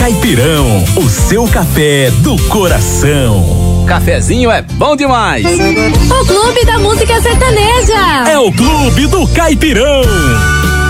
Caipirão, o seu café do coração. Cafezinho é bom demais. O Clube da Música Sertaneja. É o Clube do Caipirão.